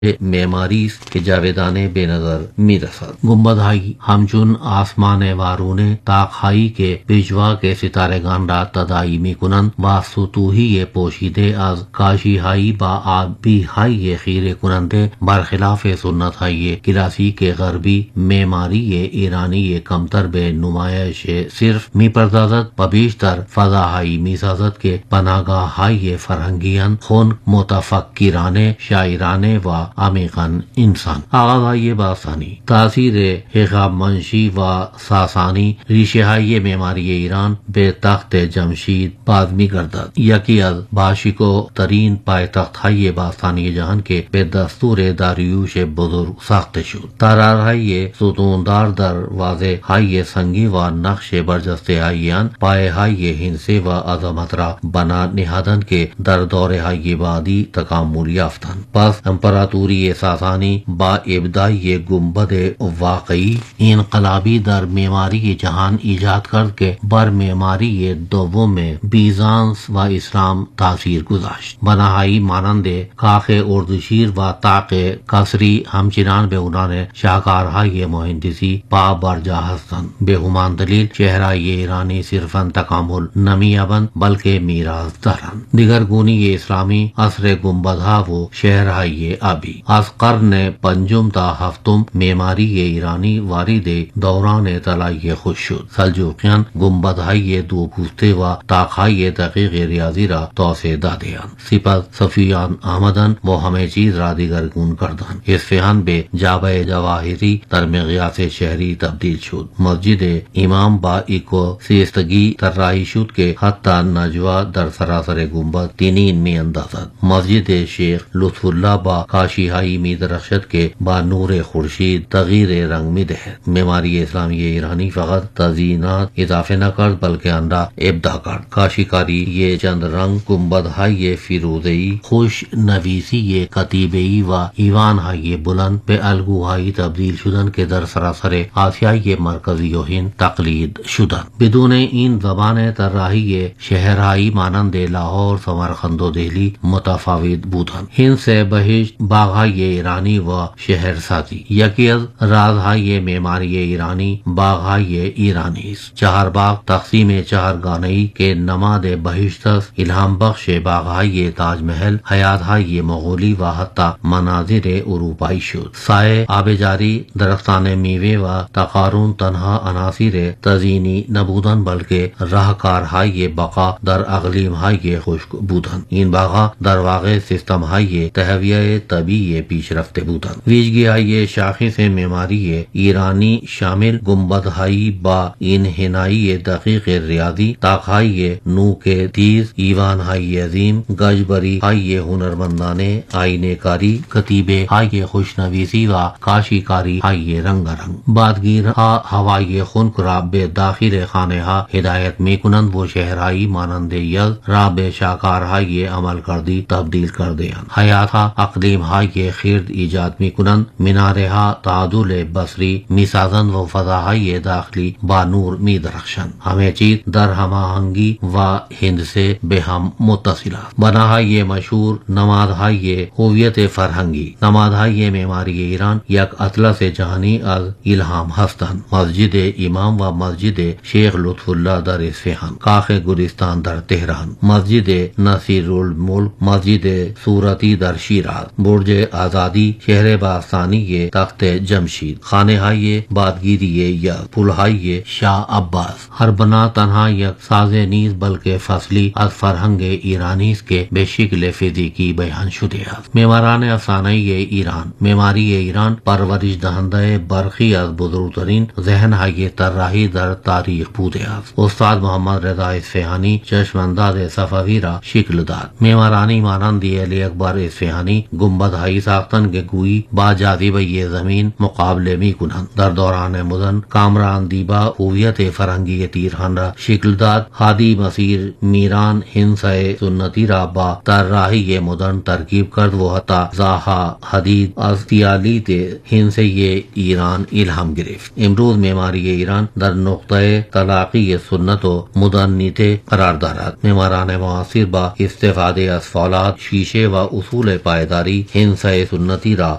معماری کے جاویدان بے نظر میرسد گنبدہائی همچون آسمان وارونه تاقهایی که پیشوا کے ستارگان را تداعی میکنند و سطوحی پوشیده از کاشیهایی با آبیهای خیره کننده برخلاف سنتهای کلاسیک غربی معماری ایرانی کمتر به نمایش صرف میپردازد و بیشتر فضاهایی میسازد که پناهگاههای فرهنگیان خون متفکرانه شاعرانه و عمیقاً انسان. آغازهای باستانی تاثیر هخامنشی و ساسانی ریشه های معماری ایران به تخت جمشید باز می‌گردد. یکی از باشکوه‌ترین پایتخت‌های باستانی جهان که به دستور داریوش بزرگ ساخته شد. تالارهای ستوندار دروازه‌های سنگی و نقش برجسته آن پایه‌های هندسه و عظمت را بنا نهادند که در دوره‌های بعدی تکامل یافتند. پس امپراتوری ساسانی با ابداع گنبد واقعی انقلابی در معماری جهان ایجاد کرد که بر معماری دوم بیزانس و اسلام تاثیر گذاشت. بناهایی مانند کاخ اردشیر و طاق کسری همچنان به عنوان شاهکارهای مهندسی پابرجا هستند. به همان دلیل شهرهای ایرانی صرفاً تکامل نمی‌یابند بلکه میراث دارند. دیگرگونی اسلامی عصر گنبدها و شهرهای آبی از قرن پنجم تا هفتم معماری ایرانی وارد دوران طلایی خود شد. سلجوقیان گنبدهای دو پوسته و طاقهای دقیق ریاضی را توسعه دادند. سپس صفویان آمدند و همه چیز را دیگرگون کردند. اصفهان به جامع جواهری در مقیاس شهری تبدیل شد. مسجد امام با ایکوسیستگی طراحی شد که حتی نجوا در سراسر گنبد تنین می اندازد. مسجد شیخ لطف الله با کاشیهایی می درخشد که با نور خورشید تغییر رنگ می دهد. معماری اسلامی ایرانی فقط تزیینات اضافه نکرد بلکه آن را ابداع کرد. کاشیکاری چند رنگ، گنبدهای فیروزه‌ای، خوش نویسی کتیبه‌ای و ایوانهای بلند به الگوهایی تبدیل شدند که در سراسر آسیای مرکزی و هند تقلید شدند. بدون این زبان طراحی شهرهایی مانند لاهور، سمرقند و دہلی متفاوت بودند. هند سے بهشت باغهای ایرانی و شهرسازی یکی از رازهای معماری ایرانی باغهای ایرانی است. چهار باغ تقسیم چهارگانه‌ای که نماد بهشت است الهام بخش باغهای تاج محل، حیاتهای مغولی و حتی مناظر اروپایی شد. سایه، آب جاری، درختان میوه و تقارن تنها عناصر تزئینی نبودند بلکه راهکارهای بقا در اقلیمهای خشک بودند. این باغها در واقع سیستمهای تهویه طبیعی پیش رفته بودند. ویژگی‌های شاخص معماری ایرانی شامل گنبدهای با انحنایی دقیق ریاضی، طاقهای نوک تیز، ایوانهای عظیم، گجبریهای هنرمندانه، آینه کاری، کتیبه‌های خوشنویسی و کاشیکاری‌های رنگارنگ. بادگیرها هوای خنک را به داخل خانه‌ها هدایت می‌کنند و شهرهایی مانند یزد را به شاهکارهای عملکردی تبدیل کرده‌اند. حیاتها اقلیم‌های خرد ایجاد می‌کنند، مناره‌ها تعادل بصری می‌سازند و فضاهای داخلی با نور می‌درخشند. همه چیز در هماهنگی و هندسه به هم متصل است. بناهای مشهور نمادهای هویت فرهنگی. نمادهای معماری ایران یک اطلس جهانی از الهام هستند. مسجد امام و مسجد شیخ لطف الله در اصفهان، کاخ گلستان در تهران، مسجد نصیرالملک، مسجد صورتی در شیراز، برج آزادی، شهر باستانی تخت جمشید، خانه های بادگیری یا پلهای شاه عباس. هر بنا تنها یک ساز نیست بلکه فصلی از فرهنگ ایرانی است که به شکل فیزیکی بیان شده است. معماران افسانه ایران. معماری ایران پرورش دهنده برخی از بزرگترین ذهن‌های طراحی در تاریخ بوده است. استاد محمد رضا اصفهانی چشمانداز صفوی را شکل داد. معمارانی مانند علی اکبر اصفهانی گنبدهایی ساختند که گویی با جاذبه زمین مقابله می‌کنند. در دوران مدرن کامران دیبا هویت فرهنگی تیرهان را شکل داد. هادی مسیر میران هندسه سنتی را با طراحی مدرن ترکیب کرد و حتی زاها حدید از تیالیت هندسه ایران الهام گرفت. امروز معماری ایران در نقطه تلاقی سنت و مدرنیته قرار دارد. معماران معاصر با استفاده از فولاد، شیشه و اصول پایداری هندسه اهنسای سنتی را